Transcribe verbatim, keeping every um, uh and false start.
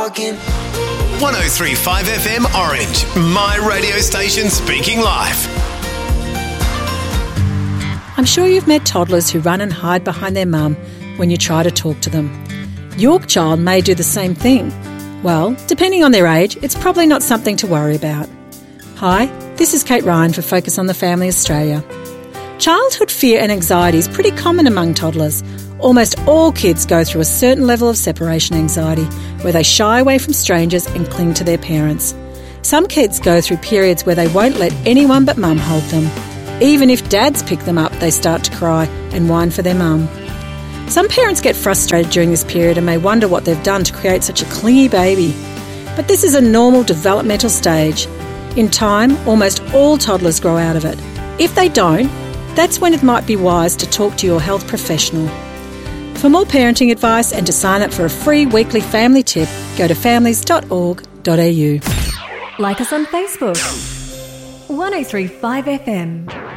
talking. one oh three point five F M Orange, my radio station speaking life. I'm sure you've met toddlers who run and hide behind their mum when you try to talk to them. Your child may do the same thing. Well, depending on their age, it's probably not something to worry about. Hi, this is Kate Ryan for Focus on the Family Australia. Childhood fear and anxiety is pretty common among toddlers. Almost all kids go through a certain level of separation anxiety where they shy away from strangers and cling to their parents. Some kids go through periods where they won't let anyone but mum hold them. Even if dads pick them up, they start to cry and whine for their mum. Some parents get frustrated during this period and may wonder what they've done to create such a clingy baby. But this is a normal developmental stage. In time, almost all toddlers grow out of it. If they don't, that's when it might be wise to talk to your health professional. For more parenting advice and to sign up for a free weekly family tip, go to families dot org dot a u. Like us on Facebook. one oh three point five F M.